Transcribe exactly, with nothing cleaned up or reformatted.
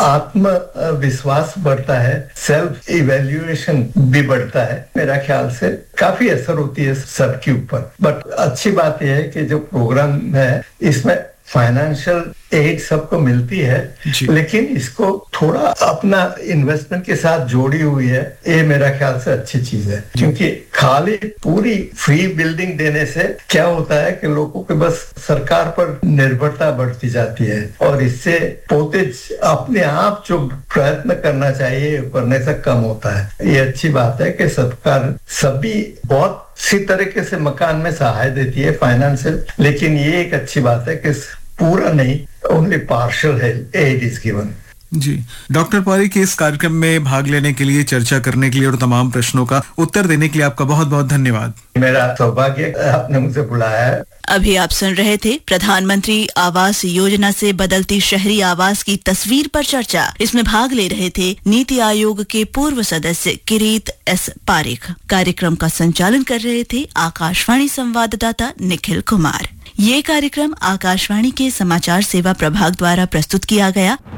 आत्मविश्वास बढ़ता है, सेल्फ इवैल्यूएशन भी बढ़ता है। मेरा ख्याल से काफी असर होती है सबके ऊपर। बट अच्छी बात यह है कि जो प्रोग्राम है इसमें फाइनेंशियल एड सबको मिलती है, लेकिन इसको थोड़ा अपना इन्वेस्टमेंट के साथ जोड़ी हुई है। ये मेरा ख्याल से अच्छी चीज है, क्योंकि खाली पूरी फ्री बिल्डिंग देने से क्या होता है कि लोगों के बस सरकार पर निर्भरता बढ़ती जाती है और इससे पोते अपने आप जो प्रयत्न करना चाहिए करने से कम होता है। ये अच्छी बात है कि सरकार सभी बहुत सी तरीके से मकान में सहाय देती है फाइनेंशियल, लेकिन ये एक अच्छी बात है कि पूरा नहीं, only partial add is given. Ji doctor पारी के इस कार्यक्रम में भाग लेने के लिए, चर्चा करने के लिए और तमाम प्रश्नों का उत्तर देने के लिए आपका बहुत बहुत धन्यवाद। मेरा सौभाग्य आपने मुझे बुलाया है। अभी आप सुन रहे थे प्रधानमंत्री आवास योजना से बदलती शहरी आवास की तस्वीर पर चर्चा। इसमें भाग ले रहे थे नीति आयोग के पूर्व सदस्य किरीट एस पारिक। कार्यक्रम का संचालन कर रहे थे आकाशवाणी संवाददाता निखिल कुमार। ये कार्यक्रम आकाशवाणी के समाचार सेवा प्रभाग द्वारा प्रस्तुत किया गया।